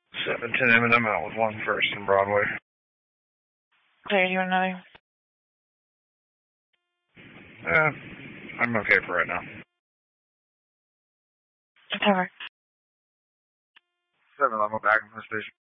710 M&M out with 1 First and Broadway. Okay, you want another? I'm okay for right now. Whatever. 7, I'm back in the station.